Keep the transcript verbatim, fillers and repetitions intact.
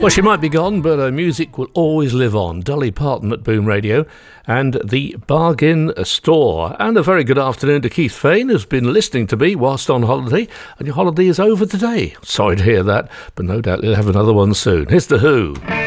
Well, she might be gone, but her music will always live on. Dolly Parton at Boom Radio and the Bargain Store. And a very good afternoon to Keith Fain, who's been listening to me whilst on holiday. And your holiday is over today. Sorry to hear that, but no doubt you'll have another one soon. Here's The Who.